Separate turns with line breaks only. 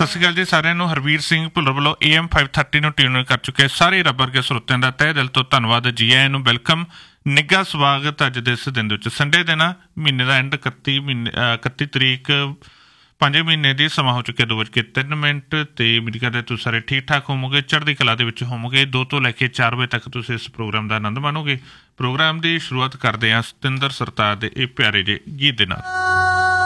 ਸ਼੍ਰੀ ਅਕਾਲ ਜੀ ਸਾਰਿਆਂ ਨੂੰ। ਹਰਵੀਰ ਸਿੰਘ ਭੁੱਲਰ ਵੱਲੋਂ AM 530 ਨੂੰ ਟਿਊਨ ਕਰ ਚੁੱਕੇ ਸਾਰੇ ਰੱਬ ਵਰਗੇ ਸਰੋਤਿਆਂ ਦਾ ਤਹਿ ਦਿਲ ਤੋਂ ਧੰਨਵਾਦ। ਜੀ ਆਇਆਂ ਨੂੰ ਵੈਲਕਮ, ਨਿੱਘਾ ਸਵਾਗਤ। ਅੱਜ ਦੇ ਇਸ ਦਿਨ ਦੇ ਵਿੱਚ ਸੰਡੇ ਦਿਨ ਆ, ਮਹੀਨੇ ਦਾ ਐਂਡ 31 ਤਰੀਕ 5 ਮਹੀਨੇ ਦੀ ਸਮਾਂ ਹੋ ਚੁੱਕਿਆ 2:03 ਤੇ ਉਮੀਦ ਕਰਦੇ ਤੁਸੀਂ ਸਾਰੇ ਠੀਕ ਠਾਕ ਹੋਵੋਗੇ, ਚੜ੍ਹਦੀ ਕਲਾ ਦੇ ਵਿੱਚ ਹੋਵੋਗੇ। 2 ਤੋਂ ਲੈ ਕੇ 4 ਵਜੇ ਤੱਕ ਤੁਸੀਂ ਇਸ ਪ੍ਰੋਗਰਾਮ ਦਾ ਆਨੰਦ ਮਾਣੋਗੇ। ਪ੍ਰੋਗਰਾਮ ਦੀ ਸ਼ੁਰੂਆਤ ਕਰਦੇ ਹਾਂ ਸਤਿੰਦਰ ਸਰਤਾਜ ਦੇ ਇਹ ਪਿਆਰੇ ਜਿਹੇ ਗੀਤ ਦੇ ਨਾਲ।